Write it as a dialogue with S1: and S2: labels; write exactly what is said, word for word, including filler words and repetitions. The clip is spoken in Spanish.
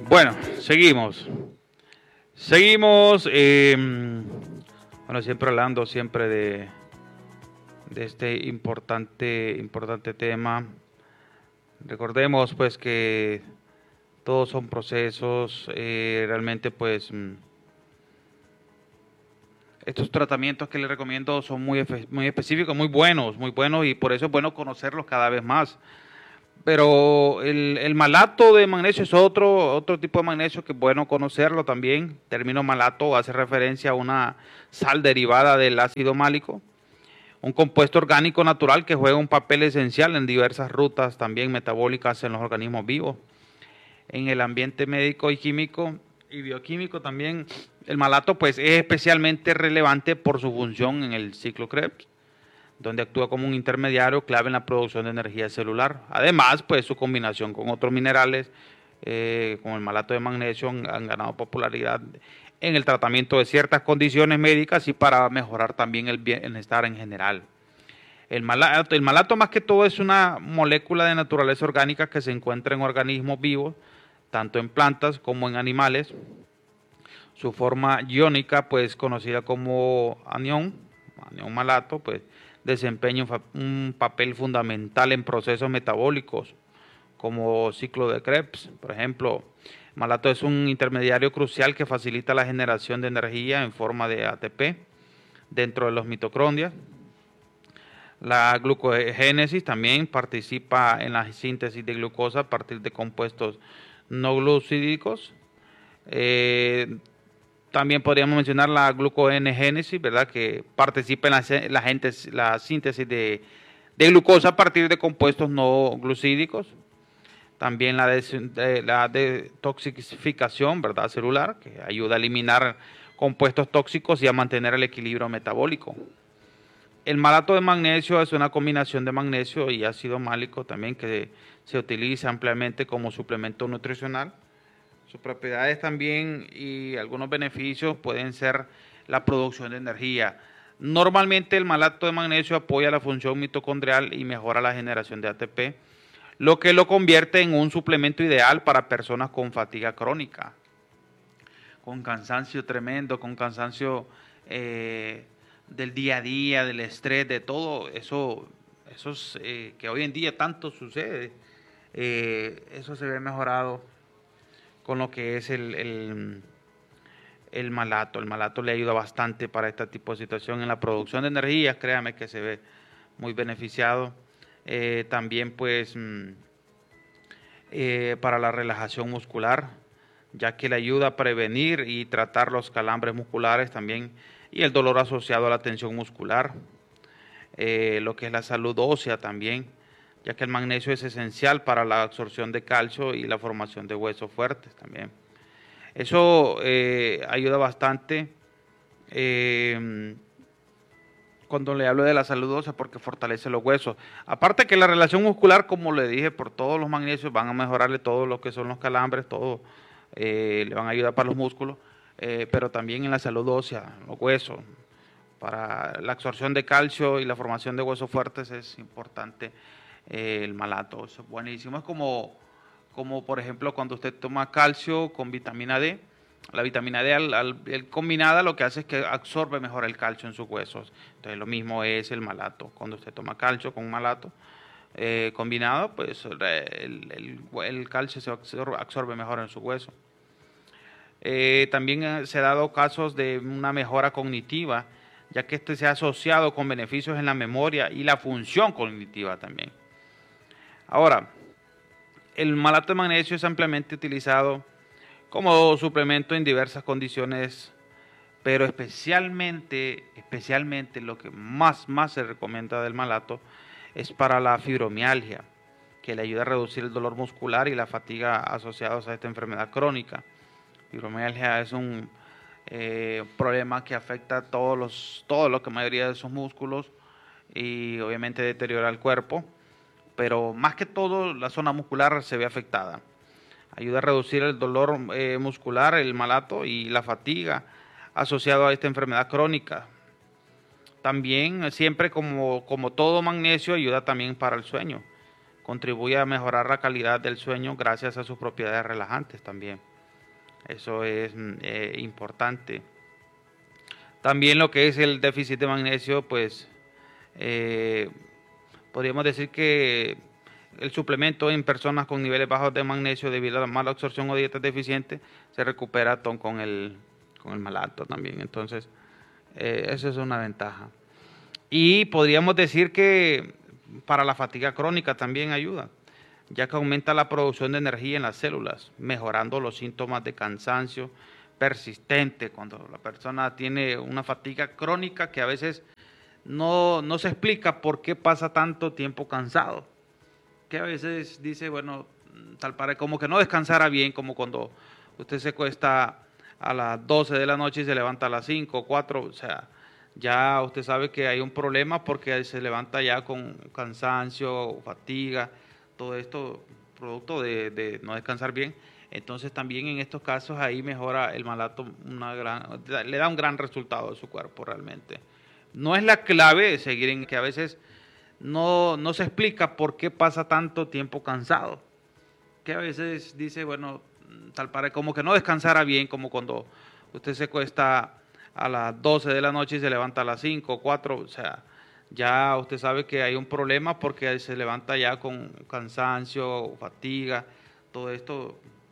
S1: Bueno, seguimos. Seguimos, eh, bueno, siempre hablando siempre de, de este importante, importante tema. Recordemos pues que todos son procesos, eh, realmente pues estos tratamientos que les recomiendo son muy, muy específicos, muy buenos, muy buenos y por eso es bueno conocerlos cada vez más. Pero el, el malato de magnesio es otro, otro tipo de magnesio que es bueno conocerlo también. El término malato hace referencia a una sal derivada del ácido málico, un compuesto orgánico natural que juega un papel esencial en diversas rutas también metabólicas en los organismos vivos. En el ambiente médico y químico y bioquímico también el malato pues es especialmente relevante por su función en el ciclo Krebs, donde actúa como un intermediario clave en la producción de energía celular. Además, pues su combinación con otros minerales, eh, como el malato de magnesio, han, han ganado popularidad en el tratamiento de ciertas condiciones médicas y para mejorar también el bienestar en general. El malato, el malato más que todo es una molécula de naturaleza orgánica que se encuentra en organismos vivos, tanto en plantas como en animales. Su forma iónica, pues conocida como anión, anión malato, pues desempeña un, un papel fundamental en procesos metabólicos como ciclo de Krebs. Por ejemplo, malato es un intermediario crucial que facilita la generación de energía en forma de A T P dentro de los mitocondrias. La glucogénesis también participa en la síntesis de glucosa a partir de compuestos no glucídicos. Eh, También podríamos mencionar la gluconeogénesis, ¿verdad? Que participa en la, la, gente, la síntesis de, de glucosa a partir de compuestos no glucídicos. También la, des, de, la detoxificación, ¿verdad? Celular, que ayuda a eliminar compuestos tóxicos y a mantener el equilibrio metabólico. El malato de magnesio es una combinación de magnesio y ácido málico también que se utiliza ampliamente como suplemento nutricional. Sus propiedades también y algunos beneficios pueden ser la producción de energía. Normalmente el malato de magnesio apoya la función mitocondrial y mejora la generación de A T P, lo que lo convierte en un suplemento ideal para personas con fatiga crónica, con cansancio tremendo, con cansancio eh, del día a día, del estrés, de todo eso, eso es, eh, que hoy en día tanto sucede. Eh, eso se ve mejorado con lo que es el, el, el malato. El malato le ayuda bastante para este tipo de situación en la producción de energía, créame que se ve muy beneficiado. Eh, también pues eh, para la relajación muscular, ya que le ayuda a prevenir y tratar los calambres musculares también y el dolor asociado a la tensión muscular. Eh, lo que es la salud ósea también, ya que el magnesio es esencial para la absorción de calcio y la formación de huesos fuertes también. Eso eh, ayuda bastante eh, cuando le hablo de la salud ósea porque fortalece los huesos. Aparte que la relación muscular, como le dije, por todos los magnesios van a mejorarle todo lo que son los calambres, todo eh, le van a ayudar para los músculos, eh, pero también en la salud ósea, los huesos. Para la absorción de calcio y la formación de huesos fuertes es importante eh, el malato, eso es buenísimo. Es como, como por ejemplo cuando usted toma calcio con vitamina D, la vitamina D al, al, el combinada lo que hace es que absorbe mejor el calcio en sus huesos. Entonces lo mismo es el malato, cuando usted toma calcio con malato eh, combinado, pues el, el, el calcio se absorbe, absorbe mejor en su hueso. Eh, también se han dado casos de una mejora cognitiva, ya que este se ha asociado con beneficios en la memoria y la función cognitiva también. Ahora, el malato de magnesio es ampliamente utilizado como suplemento en diversas condiciones, pero especialmente, especialmente lo que más, más se recomienda del malato es para la fibromialgia, que le ayuda a reducir el dolor muscular y la fatiga asociados a esta enfermedad crónica. Fibromialgia es un eh, problema que afecta a todos los, todo lo que mayoría de sus músculos y obviamente deteriora el cuerpo, pero más que todo la zona muscular se ve afectada. Ayuda a reducir el dolor eh, muscular, el malato y la fatiga asociado a esta enfermedad crónica. También siempre como, como todo magnesio ayuda también para el sueño. Contribuye a mejorar la calidad del sueño gracias a sus propiedades relajantes también. Eso es eh, importante. También lo que es el déficit de magnesio, pues eh, podríamos decir que el suplemento en personas con niveles bajos de magnesio debido a la mala absorción o dietas deficientes se recupera con el, con el malato también. Entonces, eh, eso es una ventaja. Y podríamos decir que para la fatiga crónica también ayuda, ya que aumenta la producción de energía en las células, mejorando los síntomas de cansancio persistente, cuando la persona tiene una fatiga crónica que a veces no, no se explica por qué pasa tanto tiempo cansado, que a veces dice, bueno, tal para como que no descansara bien, como cuando usted se cuesta a las doce de la noche y se levanta a las cinco, cuatro, o sea, ya usted sabe que hay un problema porque se levanta ya con cansancio, fatiga, todo esto producto de, de no descansar bien. Entonces también en estos casos ahí mejora el malato, una gran, le da un gran resultado a su cuerpo realmente. No es la clave seguir en que a veces no, no se explica por qué pasa tanto tiempo cansado, que a veces dice, bueno, tal para como que no descansara bien, como cuando usted se cuesta a las doce de la noche y se levanta a las cinco, cuatro, o sea, ya usted sabe que hay un problema porque se levanta ya con cansancio, fatiga, todo esto